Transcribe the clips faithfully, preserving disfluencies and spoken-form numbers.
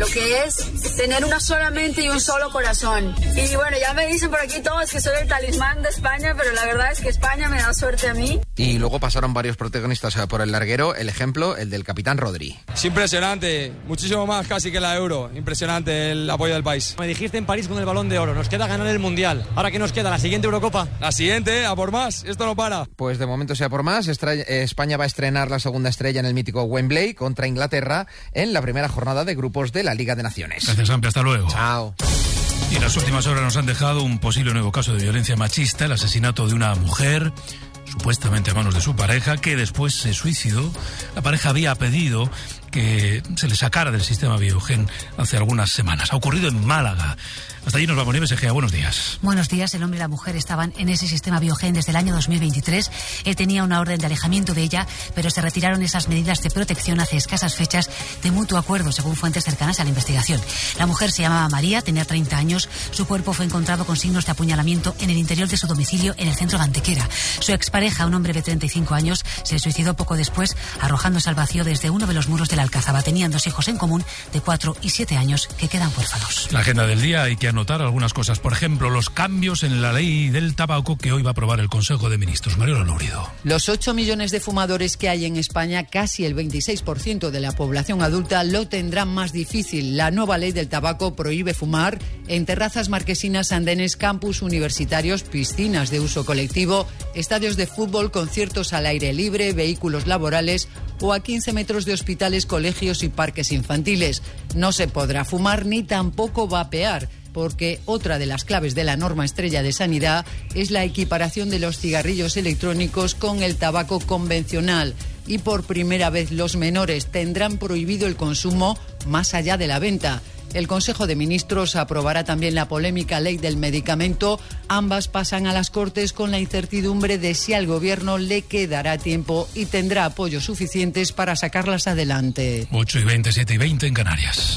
lo que es tener una sola mente y un solo corazón. Y bueno, ya me dicen por aquí todos que soy el talismán de España, pero la verdad es que España me da suerte a mí. Y luego pasaron varios protagonistas por el larguero, el ejemplo, el del capitán Rodri. Es impresionante, muchísimo más casi que la Euro, impresionante el apoyo del país. Me dijiste en París con el Balón de Oro, nos queda ganar el Mundial. ¿Ahora qué nos queda? ¿La siguiente Eurocopa? La siguiente, a por más, esto no para. Pues de momento sea por más, España va a estrenar la segunda estrella en el mítico Wembley contra Inglaterra en la primera jornada de grupos de la Liga de Naciones. Gracias, Ampi, hasta luego. Chao. Y en las últimas horas nos han dejado un posible nuevo caso de violencia machista, el asesinato de una mujer, supuestamente a manos de su pareja, que después se suicidó. La pareja había pedido que se le sacara del sistema Biogen hace algunas semanas. Ha ocurrido en Málaga. Hasta allí nos vamos, Nieves Egea. Buenos días. Buenos días. El hombre y la mujer estaban en ese sistema Biogen desde el año dos mil veintitrés. Él tenía una orden de alejamiento de ella, pero se retiraron esas medidas de protección hace escasas fechas de mutuo acuerdo, según fuentes cercanas a la investigación. La mujer se llamaba María, tenía treinta años. Su cuerpo fue encontrado con signos de apuñalamiento en el interior de su domicilio en el centro de Antequera. Su expareja, un hombre de treinta y cinco años, se suicidó poco después, arrojándose al vacío desde uno de los muros de la Alcazaba. Tenían dos hijos en común de cuatro y siete años que quedan huérfanos. La agenda del día, hay que anotar algunas cosas. Por ejemplo, los cambios en la ley del tabaco que hoy va a aprobar el Consejo de Ministros. Mariola Lourido. Los ocho millones de fumadores que hay en España, casi el veintiséis por ciento de la población adulta, lo tendrán más difícil. La nueva ley del tabaco prohíbe fumar en terrazas marquesinas, andenes, campus universitarios, piscinas de uso colectivo, estadios de fútbol, conciertos al aire libre, vehículos laborales o a quince metros de hospitales, colegios y parques infantiles. No se podrá fumar ni tampoco vapear, porque otra de las claves de la norma estrella de sanidad es la equiparación de los cigarrillos electrónicos con el tabaco convencional. Y por primera vez los menores tendrán prohibido el consumo más allá de la venta. El Consejo de Ministros aprobará también la polémica ley del medicamento. Ambas pasan a las Cortes con la incertidumbre de si al Gobierno le quedará tiempo y tendrá apoyos suficientes para sacarlas adelante. ocho y veinte, siete y veinte en Canarias.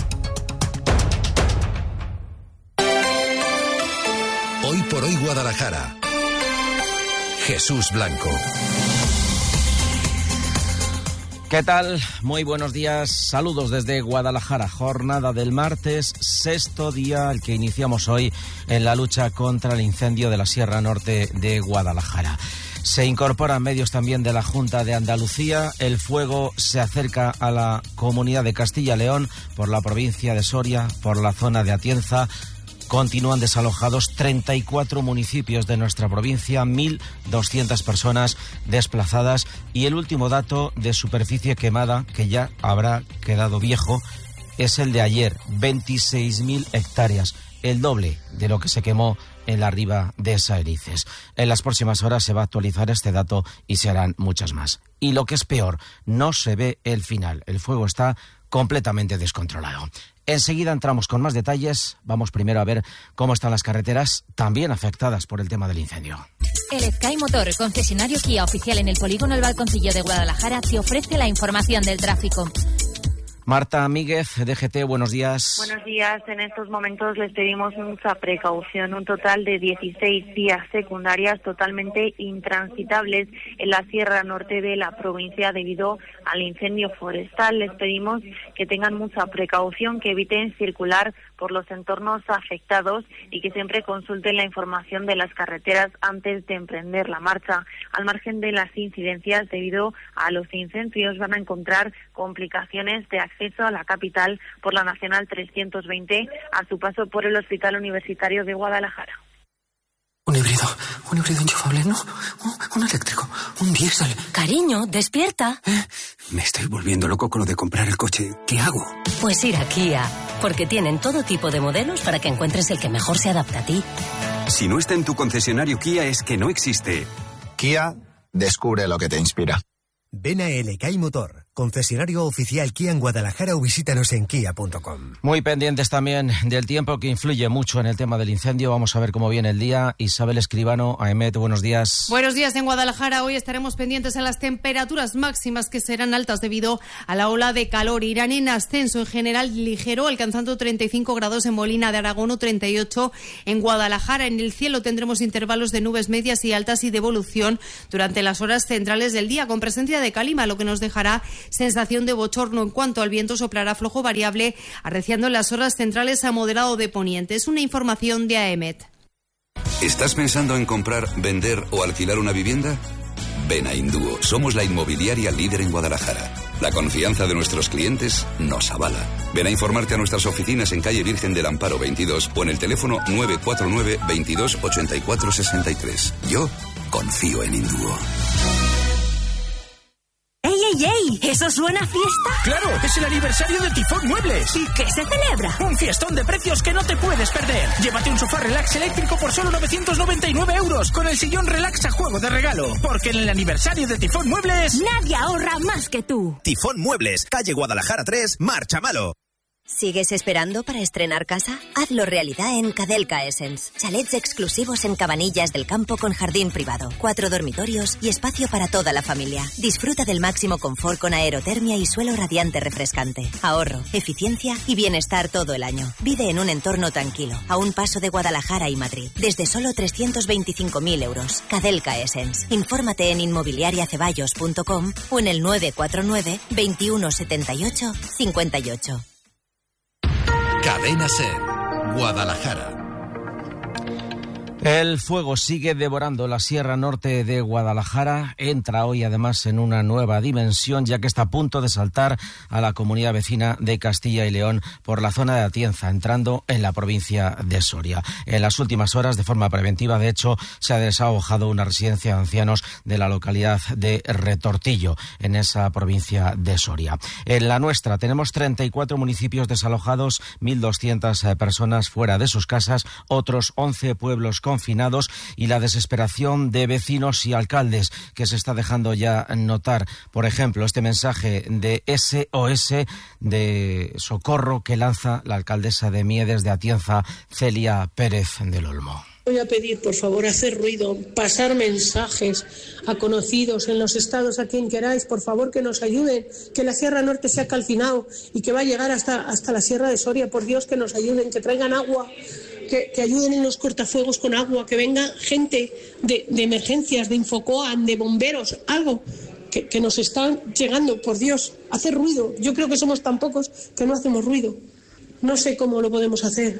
Hoy por hoy Guadalajara. Jesús Blanco. ¿Qué tal? Muy buenos días. Saludos desde Guadalajara. Jornada del martes, sexto día al que iniciamos hoy en la lucha contra el incendio de la Sierra Norte de Guadalajara. Se incorporan medios también de la Junta de Andalucía. El fuego se acerca a la comunidad de Castilla y León por la provincia de Soria, por la zona de Atienza. Continúan desalojados treinta y cuatro municipios de nuestra provincia, mil doscientas personas desplazadas y el último dato de superficie quemada, que ya habrá quedado viejo, es el de ayer, veintiséis mil hectáreas, el doble de lo que se quemó en la riba de Saerices. En las próximas horas se va a actualizar este dato y se harán muchas más. Y lo que es peor, no se ve el final, el fuego está completamente descontrolado. Enseguida entramos con más detalles. Vamos primero a ver cómo están las carreteras también afectadas por el tema del incendio. El Sky Motor, concesionario Kia oficial en el polígono El Balconcillo de Guadalajara, te ofrece la información del tráfico. Marta Míguez, D G T, buenos días. Buenos días. En estos momentos les pedimos mucha precaución. Un total de dieciséis vías secundarias totalmente intransitables en la Sierra Norte de la provincia debido al incendio forestal. Les pedimos que tengan mucha precaución, que eviten circular por los entornos afectados y que siempre consulten la información de las carreteras antes de emprender la marcha. Al margen de las incidencias debido a los incendios, van a encontrar complicaciones de acceso a la capital por la Nacional trescientos veinte a su paso por el Hospital Universitario de Guadalajara. Un híbrido, un híbrido enchufable, ¿no? Un, un eléctrico, un diésel. Cariño, despierta. ¿Eh? Me estoy volviendo loco con lo de comprar el coche. ¿Qué hago? Pues ir a Kia, porque tienen todo tipo de modelos para que encuentres el que mejor se adapta a ti. Si no está en tu concesionario Kia es que no existe. Kia, descubre lo que te inspira. Ven a L K I Motor, concesionario oficial Kia en Guadalajara, o visítanos en kia punto com. Muy pendientes también del tiempo, que influye mucho en el tema del incendio. Vamos a ver cómo viene el día. Isabel Escribano, A M E T, buenos días. Buenos días. En Guadalajara hoy estaremos pendientes a las temperaturas máximas, que serán altas debido a la ola de calor. Irán en ascenso en general ligero, alcanzando treinta y cinco grados en Molina de Aragón o treinta y ocho en Guadalajara. En el cielo tendremos intervalos de nubes medias y altas y de evolución durante las horas centrales del día, con presencia de calima, lo que nos dejará sensación de bochorno. En cuanto al viento, soplará flojo variable, arreciando en las horas centrales a moderado de poniente. Es una información de A E M E T. ¿Estás pensando en comprar, vender o alquilar una vivienda? Ven a Indúo. Somos la inmobiliaria líder en Guadalajara. La confianza de nuestros clientes nos avala. Ven a informarte a nuestras oficinas en calle Virgen del Amparo veintidós o en el teléfono nueve cuatro nueve, veintidós, ochenta y cuatro, sesenta y tres. Yo confío en Indúo. ¡Ey, ey, ey! ¿Eso suena a fiesta? ¡Claro! ¡Es el aniversario de Tifón Muebles! ¿Y qué se celebra? Un fiestón de precios que no te puedes perder. Llévate un sofá relax eléctrico por solo novecientos noventa y nueve euros con el sillón relax a juego de regalo. Porque en el aniversario de Tifón Muebles... Nadie ahorra más que tú. Tifón Muebles, calle Guadalajara tres, Marchamalo. ¿Sigues esperando para estrenar casa? Hazlo realidad en Cadelca Essence. Chalets exclusivos en Cabanillas del Campo con jardín privado, cuatro dormitorios y espacio para toda la familia. Disfruta del máximo confort con aerotermia y suelo radiante refrescante. Ahorro, eficiencia y bienestar todo el año. Vive en un entorno tranquilo, a un paso de Guadalajara y Madrid. Desde solo trescientos veinticinco mil euros. Cadelca Essence. Infórmate en inmobiliariaceballos punto com o en el nueve cuatro nueve, veintiuno setenta y ocho, cincuenta y ocho. Cadena Ser, Guadalajara. El fuego sigue devorando la Sierra Norte de Guadalajara. Entra hoy además en una nueva dimensión, ya que está a punto de saltar a la comunidad vecina de Castilla y León por la zona de Atienza, entrando en la provincia de Soria. En las últimas horas, de forma preventiva, de hecho, se ha desahogado una residencia de ancianos de la localidad de Retortillo, en esa provincia de Soria. En la nuestra tenemos treinta y cuatro municipios desalojados, mil doscientas personas fuera de sus casas, otros once pueblos con confinados y la desesperación de vecinos y alcaldes que se está dejando ya notar. Por ejemplo, este mensaje de S O S de socorro que lanza la alcaldesa de Miedes de Atienza, Celia Pérez del Olmo. Voy a pedir, por favor, hacer ruido, pasar mensajes a conocidos en los estados, a quien queráis, por favor, que nos ayuden, que la Sierra Norte se ha calcinado y que va a llegar hasta, hasta la Sierra de Soria. Por Dios, que nos ayuden, que traigan agua, que, que ayuden en los cortafuegos con agua, que venga gente de, de emergencias, de Infocoan, de bomberos, algo que, que nos están llegando. Por Dios, hacer ruido. Yo creo que somos tan pocos que no hacemos ruido. No sé cómo lo podemos hacer.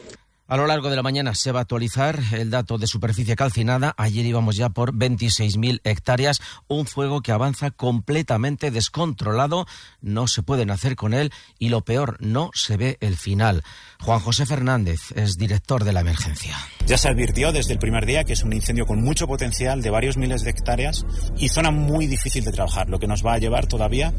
A lo largo de la mañana se va a actualizar el dato de superficie calcinada. Ayer íbamos ya por veintiséis mil hectáreas, un fuego que avanza completamente descontrolado, no se pueden hacer con él y lo peor, no se ve el final. Juan José Fernández es director de la emergencia. Ya se advirtió desde el primer día que es un incendio con mucho potencial de varios miles de hectáreas y zona muy difícil de trabajar, lo que nos va a llevar todavía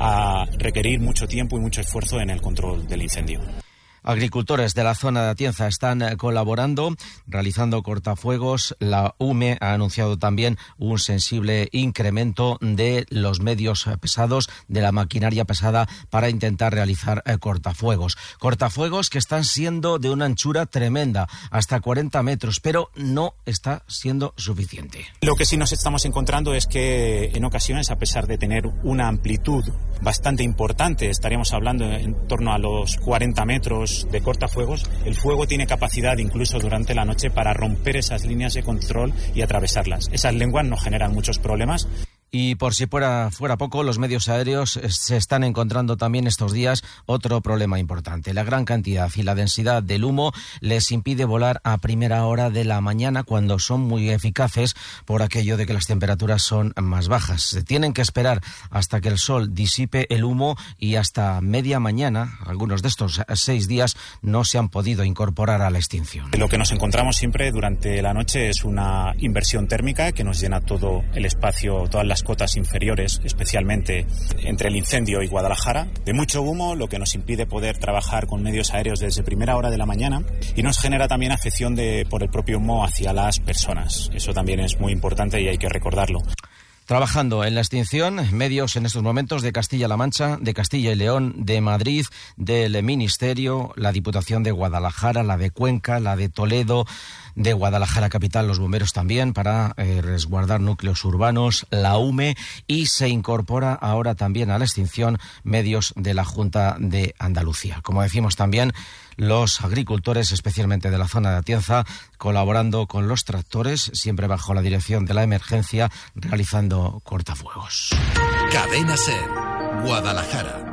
a requerir mucho tiempo y mucho esfuerzo en el control del incendio. Agricultores de la zona de Atienza están colaborando, realizando cortafuegos. La U M E ha anunciado también un sensible incremento de los medios pesados, de la maquinaria pesada, para intentar realizar cortafuegos. Cortafuegos que están siendo de una anchura tremenda, hasta cuarenta metros, pero no está siendo suficiente. Lo que sí nos estamos encontrando es que en ocasiones, a pesar de tener una amplitud bastante importante, estaríamos hablando en torno a los cuarenta metros de cortafuegos, el fuego tiene capacidad incluso durante la noche para romper esas líneas de control y atravesarlas. Esas lenguas nos generan muchos problemas. Y por si fuera, fuera poco, los medios aéreos se están encontrando también estos días otro problema importante. La gran cantidad y la densidad del humo les impide volar a primera hora de la mañana, cuando son muy eficaces por aquello de que las temperaturas son más bajas. Se tienen que esperar hasta que el sol disipe el humo y hasta media mañana, algunos de estos seis días, no se han podido incorporar a la extinción. Lo que nos encontramos siempre durante la noche es una inversión térmica que nos llena todo el espacio, todas las cotas inferiores, especialmente entre el incendio y Guadalajara, de mucho humo, lo que nos impide poder trabajar con medios aéreos desde primera hora de la mañana y nos genera también afección de, por el propio humo hacia las personas. Eso también es muy importante y hay que recordarlo. Trabajando en la extinción, medios en estos momentos de Castilla-La Mancha, de Castilla y León, de Madrid, del Ministerio, la Diputación de Guadalajara, la de Cuenca, la de Toledo, de Guadalajara Capital, los bomberos también, para eh, resguardar núcleos urbanos, la U M E, y se incorpora ahora también a la extinción medios de la Junta de Andalucía. Como decimos también, los agricultores, especialmente de la zona de Atienza, colaborando con los tractores, siempre bajo la dirección de la emergencia, realizando cortafuegos. Cadena Ser, Guadalajara.